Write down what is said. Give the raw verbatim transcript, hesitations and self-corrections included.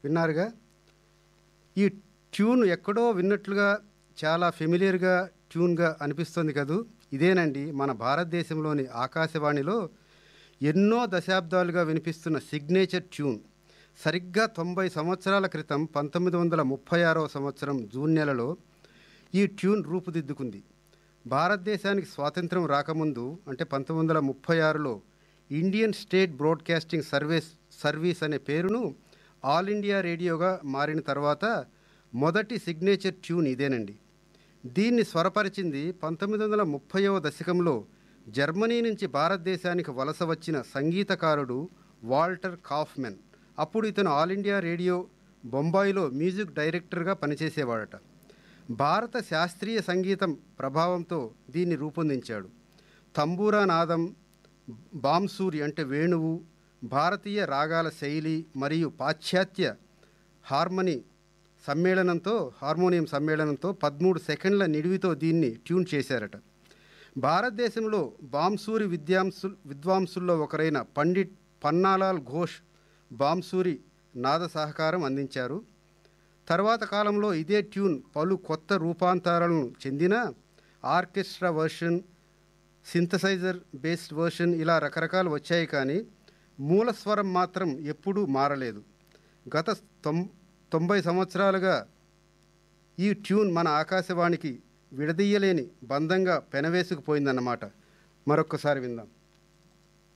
విన్నారుగా. ఈ ట్యూన్ ఎక్కడో విన్నట్లుగా చాలా ఫెమిలియర్గా ట్యూన్గా అనిపిస్తుంది కదూ. ఇదేనండి మన భారతదేశంలోని ఆకాశవాణిలో ఎన్నో దశాబ్దాలుగా వినిపిస్తున్న సిగ్నేచర్ ట్యూన్. సరిగ్గా తొంభై సంవత్సరాల క్రితం పంతొమ్మిది వందల ముప్పై ఆరవ సంవత్సరం జూన్ నెలలో ఈ ట్యూన్ రూపుదిద్దుకుంది. భారతదేశానికి స్వాతంత్రం రాకముందు అంటే పంతొమ్మిది వందల ముప్పై ఆరులో Indian state broadcasting service service అనే పేరును ఆల్ ఇండియా రేడియోగా మారిన తర్వాత మొదటి సిగ్నేచర్ ట్యూన్ ఇదేనండి. దీన్ని స్వరపరిచింది పంతొమ్మిది వందల ముప్పైవ దశకంలో జర్మనీ నుంచి భారతదేశానికి వలస వచ్చిన సంగీతకారుడు వాల్టర్ కాఫ్మెన్. అప్పుడు ఇతను ఆల్ ఇండియా రేడియో బొంబాయిలో మ్యూజిక్ డైరెక్టర్గా పనిచేసేవాడట. భారత శాస్త్రీయ సంగీతం ప్రభావంతో దీన్ని రూపొందించాడు. తంబూరా నాదం, బాంసూరి అంటే వేణువు, భారతీయ రాగాల శైలి మరియు పాశ్చాత్య హార్మనీ సమ్మేళనంతో హార్మోనియం సమ్మేళనంతో పదమూడు సెకండ్ల నిడివితో దీన్ని ట్యూన్ చేశారట. భారతదేశంలో బాంసూరి విద్యాంసు విద్వాంసుల్లో ఒకరైన పండిట్ పన్నాలాల్ ఘోష్ బాంసూరి నాద సహకారం అందించారు. తర్వాత కాలంలో ఇదే ట్యూన్ పలు కొత్త రూపాంతరాలను చెందిన orchestra version, synthesiser based version ఇలా రకరకాలు వచ్చాయి. కానీ మూలస్వరం మాత్రం ఎప్పుడూ మారలేదు. గత తొం తొంభై సంవత్సరాలుగా ఈ ట్యూన్ మన ఆకాశవాణికి విడదీయలేని బంధంగా పెనవేసుకుపోయిందన్నమాట. మరొక్కసారి విందాం.